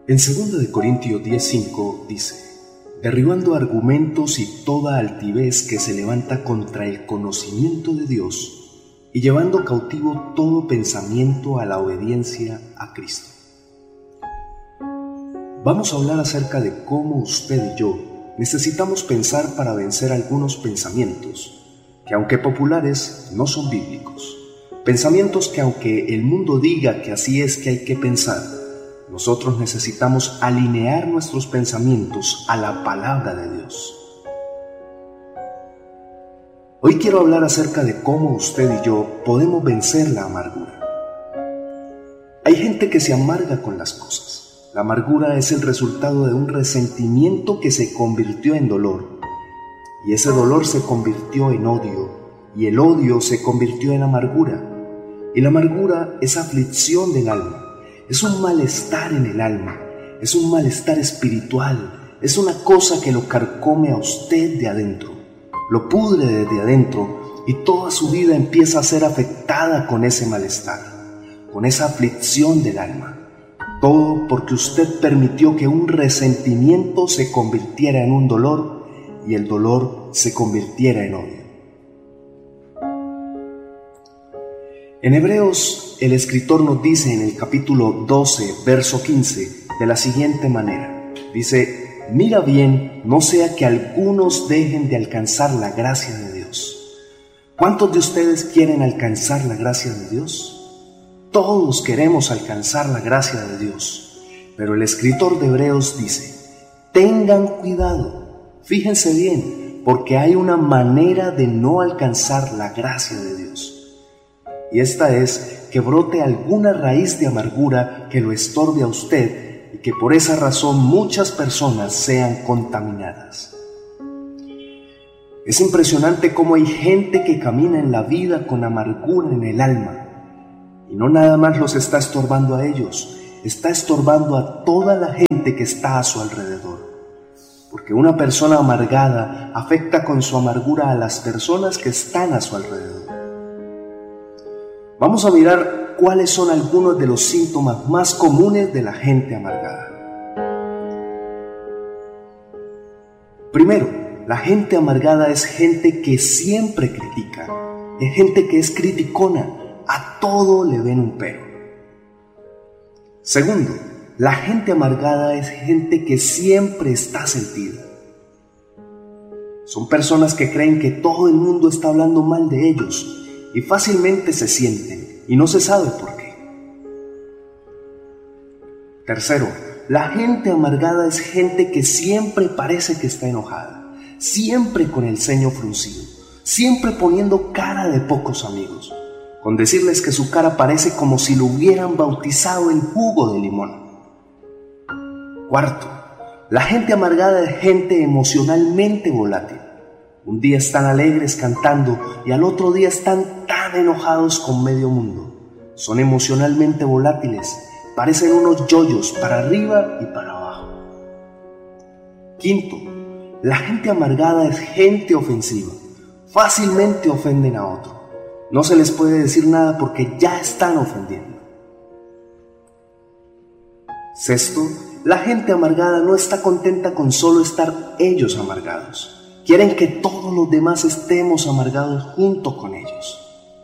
En 2 Corintios 10:5 dice: derribando argumentos y toda altivez que se levanta contra el conocimiento de Dios, y llevando cautivo todo pensamiento a la obediencia a Cristo. Vamos a hablar acerca de cómo usted y yo necesitamos pensar para vencer algunos pensamientos que, aunque populares, no son bíblicos. Pensamientos que, aunque el mundo diga que así es que hay que pensar, nosotros necesitamos alinear nuestros pensamientos a la palabra de Dios. Hoy quiero hablar acerca de cómo usted y yo podemos vencer la amargura. Hay gente que se amarga con las cosas. La amargura es el resultado de un resentimiento que se convirtió en dolor, y ese dolor se convirtió en odio, y el odio se convirtió en amargura. Y la amargura es aflicción del alma. Es un malestar en el alma, es un malestar espiritual, es una cosa que lo carcome a usted de adentro, lo pudre desde adentro y toda su vida empieza a ser afectada con ese malestar, con esa aflicción del alma. Todo porque usted permitió que un resentimiento se convirtiera en un dolor y el dolor se convirtiera en odio. En Hebreos, el escritor nos dice en el capítulo 12, verso 15, de la siguiente manera. Dice: mira bien, no sea que algunos dejen de alcanzar la gracia de Dios. ¿Cuántos de ustedes quieren alcanzar la gracia de Dios? Todos queremos alcanzar la gracia de Dios. Pero el escritor de Hebreos dice: tengan cuidado, fíjense bien, porque hay una manera de no alcanzar la gracia de Dios. Y esta es que brote alguna raíz de amargura que lo estorbe a usted y que por esa razón muchas personas sean contaminadas. Es impresionante cómo hay gente que camina en la vida con amargura en el alma. Y no nada más los está estorbando a ellos, está estorbando a toda la gente que está a su alrededor. Porque una persona amargada afecta con su amargura a las personas que están a su alrededor. Vamos a mirar cuáles son algunos de los síntomas más comunes de la gente amargada. Primero, la gente amargada es gente que siempre critica, es gente que es criticona, a todo le ven un pero. Segundo, la gente amargada es gente que siempre está sentida. Son personas que creen que todo el mundo está hablando mal de ellos y fácilmente se sienten y no se sabe por qué. Tercero, la gente amargada es gente que siempre parece que está enojada, siempre con el ceño fruncido, siempre poniendo cara de pocos amigos, con decirles que su cara parece como si lo hubieran bautizado en jugo de limón. Cuarto, la gente amargada es gente emocionalmente volátil. Un día están alegres cantando y al otro día están tan enojados con medio mundo. Son emocionalmente volátiles, parecen unos yoyos para arriba y para abajo. Quinto, la gente amargada es gente ofensiva. Fácilmente ofenden a otro. No se les puede decir nada porque ya están ofendiendo. Sexto, la gente amargada no está contenta con solo estar ellos amargados. Quieren que todos los demás estemos amargados junto con ellos.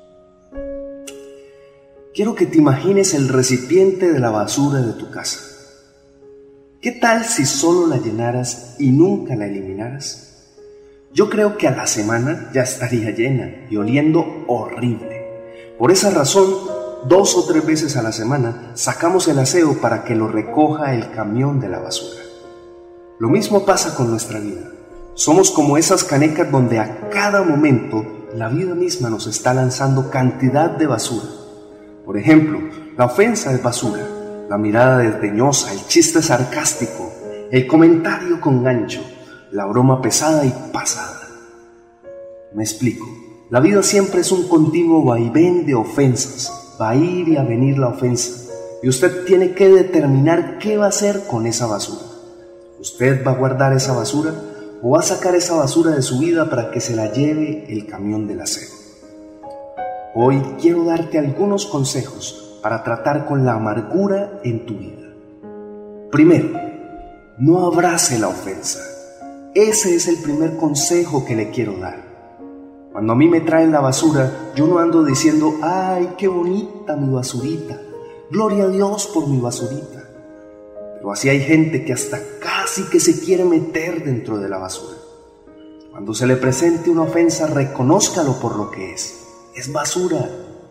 Quiero que te imagines el recipiente de la basura de tu casa. ¿Qué tal si solo la llenaras y nunca la eliminaras? Yo creo que a la semana ya estaría llena y oliendo horrible. Por esa razón, 2 o 3 veces a la semana sacamos el aseo para que lo recoja el camión de la basura. Lo mismo pasa con nuestra vida. Somos como esas canecas donde a cada momento la vida misma nos está lanzando cantidad de basura. Por ejemplo, la ofensa es basura, la mirada desdeñosa, el chiste sarcástico, el comentario con gancho, la broma pesada y pasada. Me explico. La vida siempre es un continuo vaivén de ofensas. Va a ir y a venir la ofensa. Y usted tiene que determinar qué va a hacer con esa basura. ¿Usted va a guardar esa basura o va a sacar esa basura de su vida para que se la lleve el camión del aseo? Hoy quiero darte algunos consejos para tratar con la amargura en tu vida. Primero, no abrace la ofensa. Ese es el primer consejo que le quiero dar. Cuando a mí me traen la basura, yo no ando diciendo, ¡ay, qué bonita mi basurita! ¡Gloria a Dios por mi basurita! Pero así hay gente que hasta casi que se quiere meter dentro de la basura. Cuando se le presente una ofensa, reconózcalo por lo que es basura.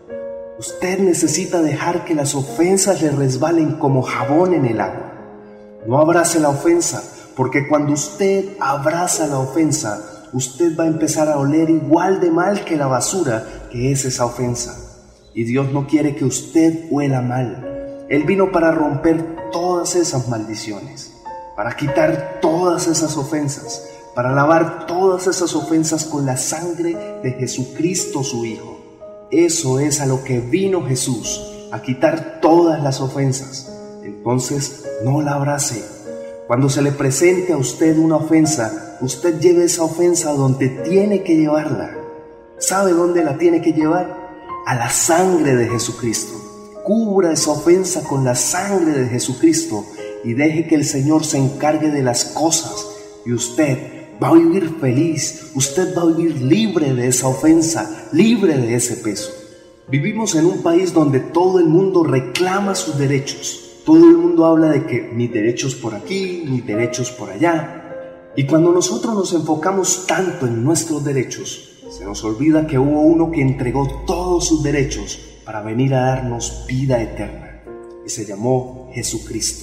Usted necesita dejar que las ofensas le resbalen como jabón en el agua. No abrace la ofensa, porque cuando usted abraza la ofensa, usted va a empezar a oler igual de mal que la basura que es esa ofensa. Y Dios no quiere que usted huela mal. Él vino para romper todas esas maldiciones, para quitar todas esas ofensas, para lavar todas esas ofensas con la sangre de Jesucristo su Hijo. Eso es a lo que vino Jesús, a quitar todas las ofensas. Entonces, no la abrace. Cuando se le presente a usted una ofensa, usted lleve esa ofensa a donde tiene que llevarla. ¿Sabe dónde la tiene que llevar? A la sangre de Jesucristo. Cubra esa ofensa con la sangre de Jesucristo y deje que el Señor se encargue de las cosas. Y usted va a vivir feliz, usted va a vivir libre de esa ofensa, libre de ese peso. Vivimos en un país donde todo el mundo reclama sus derechos. Todo el mundo habla de que mis derechos por aquí, mis derechos por allá. Y cuando nosotros nos enfocamos tanto en nuestros derechos, se nos olvida que hubo uno que entregó todos sus derechos para venir a darnos vida eterna. Y se llamó Jesucristo.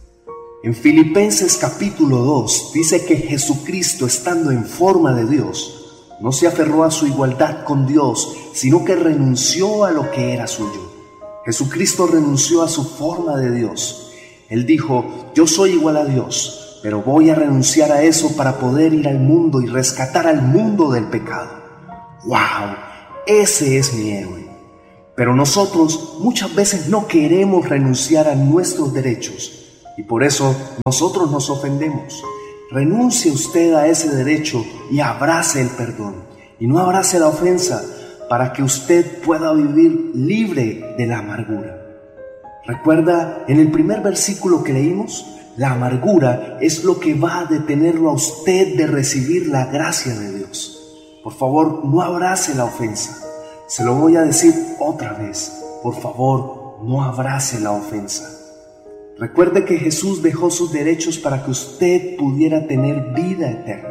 En Filipenses capítulo 2 dice que Jesucristo, estando en forma de Dios, no se aferró a su igualdad con Dios, sino que renunció a lo que era suyo. Jesucristo renunció a su forma de Dios. Él dijo, yo soy igual a Dios, pero voy a renunciar a eso para poder ir al mundo y rescatar al mundo del pecado. ¡Wow! Ese es mi héroe. Pero nosotros muchas veces no queremos renunciar a nuestros derechos y por eso nosotros nos ofendemos. Renuncie usted a ese derecho y abrace el perdón y no abrace la ofensa, para que usted pueda vivir libre de la amargura. ¿Recuerda en el primer versículo que leímos? La amargura es lo que va a detenerlo a usted de recibir la gracia de Dios. Por favor, no abrace la ofensa. Se lo voy a decir otra vez. Por favor, no abrace la ofensa. Recuerde que Jesús dejó sus derechos para que usted pudiera tener vida eterna.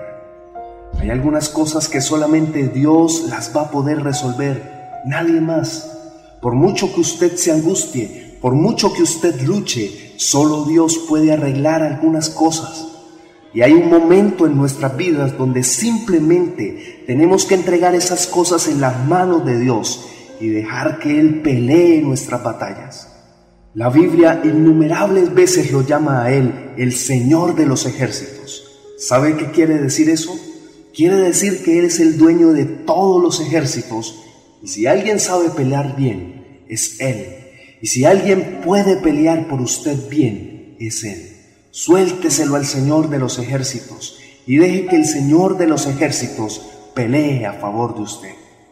Hay algunas cosas que solamente Dios las va a poder resolver, nadie más. Por mucho que usted se angustie, por mucho que usted luche, solo Dios puede arreglar algunas cosas. Y hay un momento en nuestras vidas donde simplemente tenemos que entregar esas cosas en las manos de Dios y dejar que Él pelee nuestras batallas. La Biblia innumerables veces lo llama a Él el Señor de los ejércitos. ¿Sabe qué quiere decir eso? Quiere decir que Él es el dueño de todos los ejércitos, y si alguien sabe pelear bien, es Él. Y si alguien puede pelear por usted bien, es Él. Suélteselo al Señor de los ejércitos y deje que el Señor de los ejércitos pelee a favor de usted.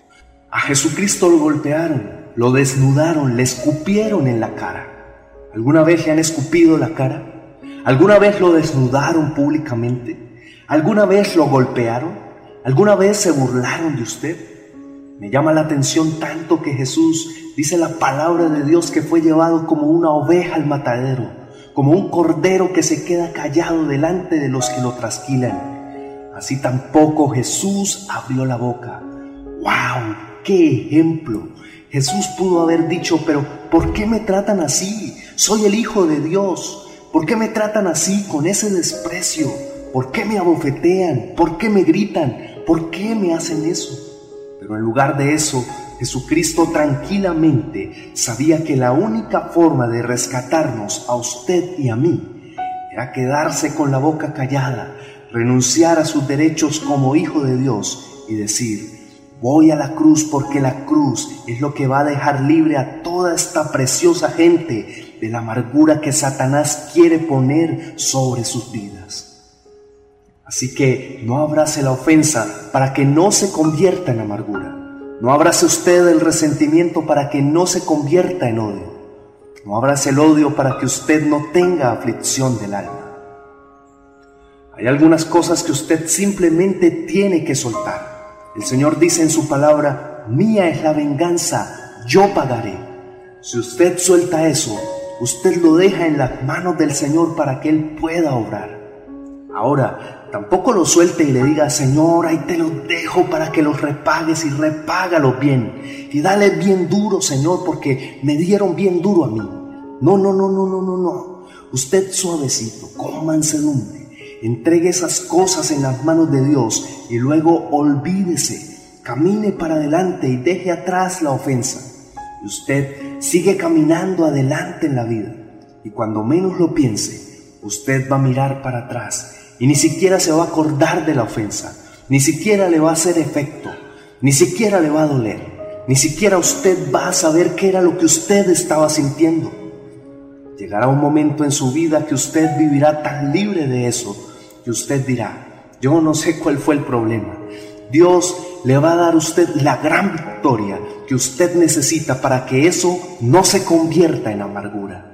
A Jesucristo lo golpearon, lo desnudaron, le escupieron en la cara. ¿Alguna vez le han escupido la cara? ¿Alguna vez lo desnudaron públicamente? ¿Alguna vez lo golpearon? ¿Alguna vez se burlaron de usted? Me llama la atención tanto que Jesús dice la palabra de Dios que fue llevado como una oveja al matadero, como un cordero que se queda callado delante de los que lo trasquilan. Así tampoco Jesús abrió la boca. ¡Wow! ¡Qué ejemplo! Jesús pudo haber dicho, pero ¿por qué me tratan así? Soy el Hijo de Dios. ¿Por qué me tratan así, con ese desprecio? ¿Por qué me abofetean? ¿Por qué me gritan? ¿Por qué me hacen eso? Pero en lugar de eso, Jesucristo tranquilamente sabía que la única forma de rescatarnos a usted y a mí era quedarse con la boca callada, renunciar a sus derechos como Hijo de Dios y decir, voy a la cruz porque la cruz es lo que va a dejar libre a toda esta preciosa gente de la amargura que Satanás quiere poner sobre sus vidas. Así que no abrace la ofensa para que no se convierta en amargura. No abrace usted el resentimiento para que no se convierta en odio. No abrace el odio para que usted no tenga aflicción del alma. Hay algunas cosas que usted simplemente tiene que soltar. El Señor dice en su palabra: mía es la venganza, yo pagaré. Si usted suelta eso, usted lo deja en las manos del Señor para que Él pueda obrar. Ahora, tampoco lo suelte y le diga: Señor, ahí te los dejo para que los repagues, y repágalos bien. Y dale bien duro, Señor, porque me dieron bien duro a mí. No. Usted suavecito, con mansedumbre, entregue esas cosas en las manos de Dios y luego olvídese, camine para adelante y deje atrás la ofensa. Y usted sigue caminando adelante en la vida. Y cuando menos lo piense, usted va a mirar para atrás y ni siquiera se va a acordar de la ofensa, ni siquiera le va a hacer efecto, ni siquiera le va a doler, ni siquiera usted va a saber qué era lo que usted estaba sintiendo. Llegará un momento en su vida que usted vivirá tan libre de eso que usted dirá: yo no sé cuál fue el problema. Dios le va a dar a usted la gran victoria que usted necesita para que eso no se convierta en amargura.